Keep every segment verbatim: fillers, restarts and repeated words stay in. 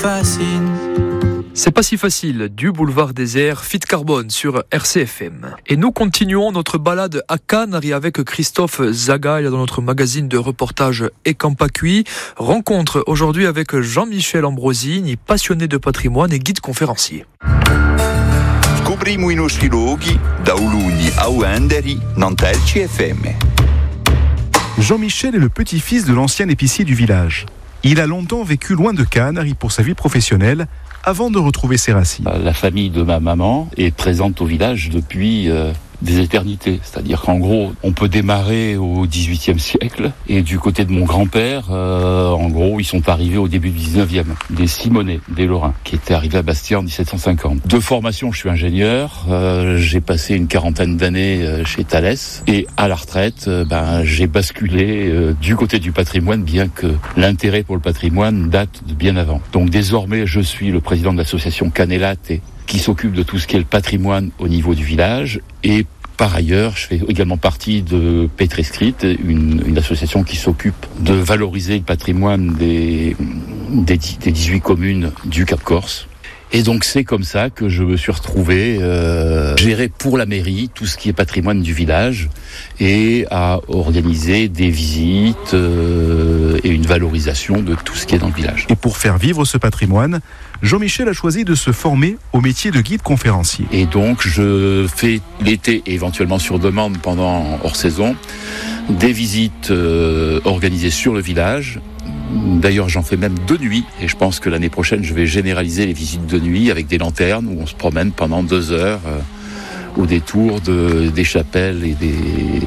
fascine. C'est pas si facile, du boulevard désert, Fit Carbone sur R C F M. Et nous continuons notre balade à Cannes avec Christophe Zagaï dans notre magazine de reportage E Campacui. Rencontre aujourd'hui avec Jean-Michel Ambrosini, passionné de patrimoine et guide conférencier. Scopriamo i nostri luoghi da Ulugni a Uenderi, Nantel C F M. Jean-Michel est le petit-fils de l'ancien épicier du village. Il a longtemps vécu loin de Cannes pour sa vie professionnelle, avant de retrouver ses racines. La famille de ma maman est présente au village depuis euh, des éternités. C'est-à-dire qu'en gros, on peut démarrer au dix-huitième siècle. Et du côté de mon grand-père, euh, en gros, ils sont arrivés au début du dix-neuvième. Des Simonais, des Lorrains, qui étaient arrivés à Bastia en dix-sept cent cinquante. De formation, je suis ingénieur. Euh, j'ai passé une quarantaine d'années chez Thales. Et à la retraite, euh, ben, j'ai basculé euh, du côté du patrimoine, bien que l'intérêt pour le patrimoine date de bien avant. Donc désormais, je suis le président de l'association Canelate, qui s'occupe de tout ce qui est le patrimoine au niveau du village. Et par ailleurs, je fais également partie de Petrescrit, une, une association qui s'occupe de valoriser le patrimoine des, des, des dix-huit communes du Cap Corse. Et donc c'est comme ça que je me suis retrouvé euh, gérer pour la mairie tout ce qui est patrimoine du village et à organiser des visites euh, et une valorisation de tout ce qui est dans le village. Et pour faire vivre ce patrimoine, Jean-Michel a choisi de se former au métier de guide conférencier. Et donc je fais l'été et éventuellement sur demande pendant hors saison des visites euh, organisées sur le village. D'ailleurs, j'en fais même de nuit et je pense que l'année prochaine, je vais généraliser les visites de nuit avec des lanternes où on se promène pendant deux heures euh, au détour de, des chapelles et, des,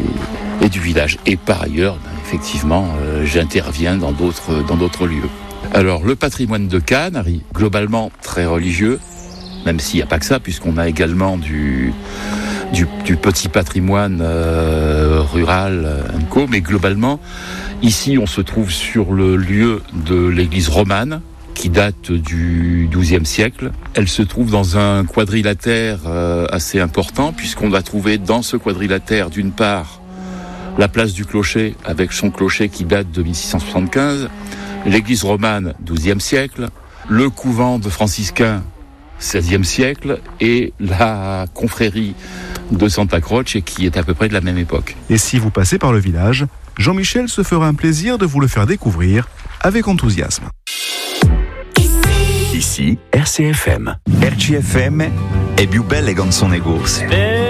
et du village. Et par ailleurs, ben, effectivement, euh, j'interviens dans d'autres, dans d'autres lieux. Alors, le patrimoine de Cannes, globalement très religieux, même s'il n'y a pas que ça, puisqu'on a également du... Du, du petit patrimoine euh, rural, euh, co, mais globalement, ici on se trouve sur le lieu de l'église romane, qui date du douzième siècle. Elle se trouve dans un quadrilatère euh, assez important, puisqu'on va trouver dans ce quadrilatère, d'une part, la place du clocher, avec son clocher qui date de mille six cent soixante-quinze, l'église romane, douzième siècle, le couvent de franciscains, seizième siècle, et la confrérie de Santa Croce, qui est à peu près de la même époque. Et si vous passez par le village, Jean-Michel se fera un plaisir de vous le faire découvrir avec enthousiasme. Ici, R C F M. R C F M è più belle canzoni corse.